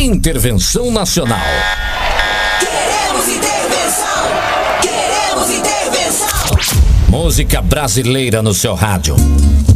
Intervenção Nacional. Queremos intervenção! Queremos intervenção! Música brasileira no seu rádio.